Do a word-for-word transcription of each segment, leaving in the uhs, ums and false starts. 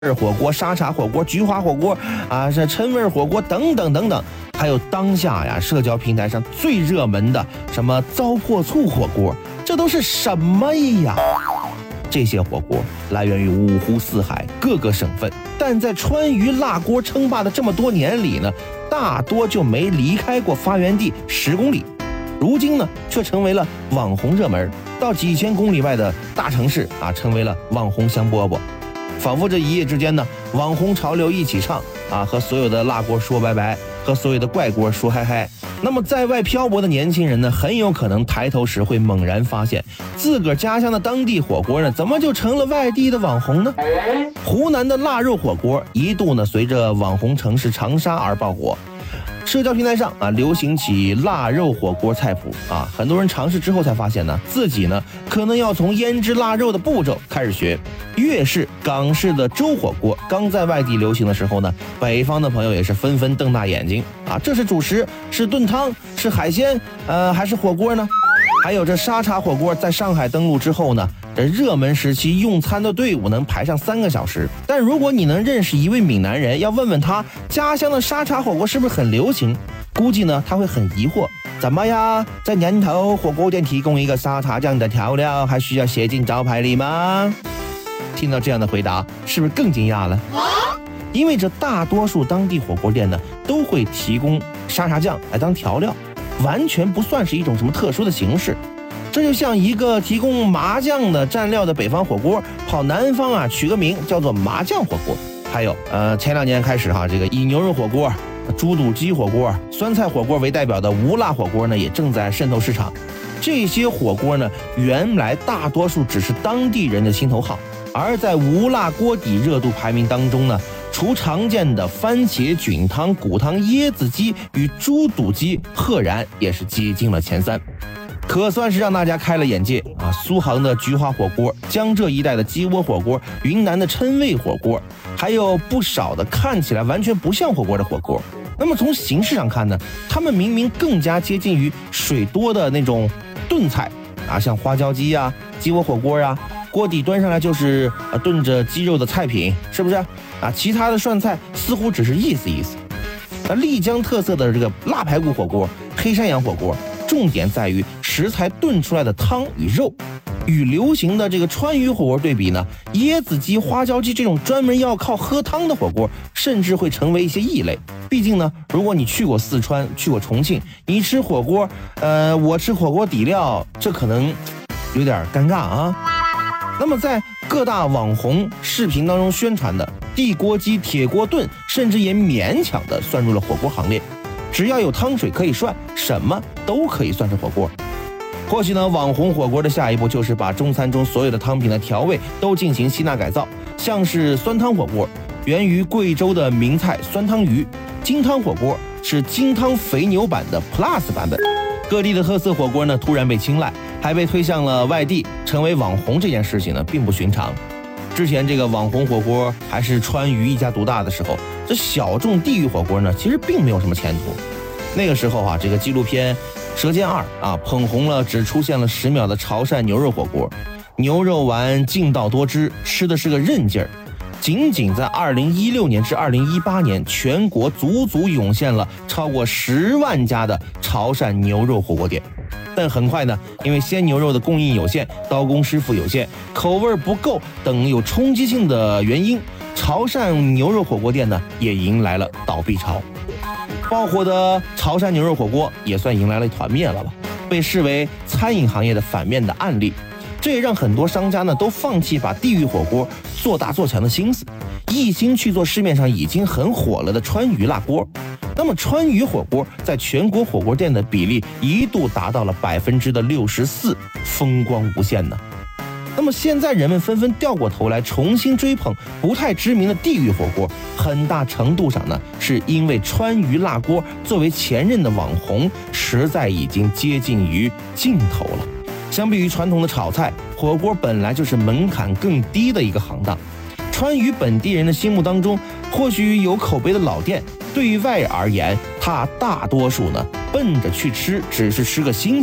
火锅、沙茶火锅、菊花火锅啊，是抻味火锅等等等等，还有当下呀社交平台上最热门的什么糟粕醋火锅，这都是什么呀？这些火锅来源于五湖四海各个省份，但在川渝辣锅称霸的这么多年里呢，大多就没离开过发源地十公里。如今呢，却成为了网红热门，到几千公里外的大城市啊，成为了网红香饽饽。仿佛这一夜之间呢，网红潮流一起唱啊，和所有的辣锅说拜拜，和所有的怪锅说嗨嗨。那么在外漂泊的年轻人呢，很有可能抬头时会猛然发现，自个儿家乡的当地火锅呢，怎么就成了外地的网红呢？湖南的腊肉火锅一度呢，随着网红城市长沙而爆火。社交平台上啊，流行起腊肉火锅菜谱啊，很多人尝试之后才发现呢，自己呢可能要从腌制腊肉的步骤开始学。粤式、港式的粥火锅刚在外地流行的时候呢，北方的朋友也是纷纷瞪大眼睛啊，这是主食，是炖汤，是海鲜，呃，还是火锅呢？还有这沙茶火锅在上海登陆之后呢，这热门时期用餐的队伍能排上三个小时。但如果你能认识一位闽南人，要问问他家乡的沙茶火锅是不是很流行，估计呢他会很疑惑，怎么呀，在年头火锅店提供一个沙茶酱的调料还需要写进招牌里吗？听到这样的回答，是不是更惊讶了？因为这大多数当地火锅店呢都会提供沙茶酱来当调料，完全不算是一种什么特殊的形式。这就像一个提供麻酱的蘸料的北方火锅，跑南方啊取个名叫做麻酱火锅。还有呃前两年开始哈，这个以牛肉火锅、猪肚鸡火锅、酸菜火锅为代表的无辣火锅呢，也正在渗透市场。这些火锅呢，原来大多数只是当地人的心头好，而在无辣锅底热度排名当中呢，除常见的番茄菌汤、骨汤、椰子鸡与猪肚鸡，赫然也是挤进了前三，可算是让大家开了眼界啊！苏杭的菊花火锅、江浙一带的鸡窝火锅、云南的郴味火锅，还有不少的看起来完全不像火锅的火锅。那么从形式上看呢，他们明明更加接近于水多的那种炖菜啊，像花椒鸡啊、鸡窝火锅啊，锅底端上来就是呃炖着鸡肉的菜品，是不是啊？其他的涮菜似乎只是意思意思。那丽江特色的这个腊排骨火锅、黑山羊火锅，重点在于食材炖出来的汤与肉。与流行的这个川渝火锅对比呢，椰子鸡、花椒鸡这种专门要靠喝汤的火锅，甚至会成为一些异类。毕竟呢，如果你去过四川、去过重庆，你吃火锅，呃，我吃火锅底料，这可能有点尴尬啊。那么在各大网红视频当中宣传的地锅鸡、铁锅炖，甚至也勉强的算入了火锅行列。只要有汤水可以涮，什么都可以算是火锅。或许呢，网红火锅的下一步就是把中餐中所有的汤品的调味都进行吸纳改造，像是酸汤火锅，源于贵州的名菜酸汤鱼；金汤火锅是金汤肥牛版的 Plus 版本。各地的特色火锅呢，突然被青睐，还被推向了外地，成为网红这件事情呢，并不寻常。之前这个网红火锅还是川渝一家独大的时候，这小众地域火锅呢，其实并没有什么前途。那个时候啊，这个纪录片《舌尖二》啊，捧红了只出现了十秒的潮汕牛肉火锅，牛肉丸劲道多汁，吃的是个韧劲儿。仅仅在二零一六年至二零一八年，全国足足涌现了超过十万家的潮汕牛肉火锅店。但很快呢，因为鲜牛肉的供应有限、刀工师傅有限、口味不够等有冲击性的原因，潮汕牛肉火锅店呢也迎来了倒闭潮。爆火的潮汕牛肉火锅也算迎来了团灭了吧，被视为餐饮行业的反面的案例。这也让很多商家呢都放弃把地域火锅做大做强的心思，一心去做市面上已经很火了的川渝辣锅。那么川渝火锅在全国火锅店的比例一度达到了百分之的六十四，风光无限呢。那么现在人们纷纷掉过头来重新追捧不太知名的地域火锅，很大程度上呢是因为川渝辣锅作为前任的网红，实在已经接近于尽头了。相比于传统的炒菜，火锅本来就是门槛更低的一个行当。川渝本地人的心目当中，或许有口碑的老店，对于外而言，它大多数呢奔着去吃，只是吃个新鲜。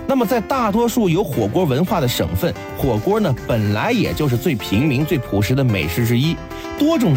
那么在大多数有火锅文化的省份，火锅呢本来也就是最平民、最朴实的美食之一，多种